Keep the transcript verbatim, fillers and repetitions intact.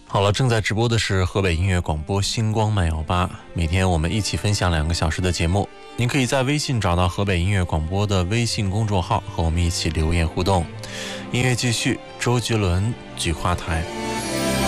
好了，正在直播的是河北音乐广播星光慢摇吧，每天我们一起分享两个小时的节目。您可以在微信找到河北音乐广播的微信公众号，和我们一起留言互动。音乐继续，周杰伦《菊花台》。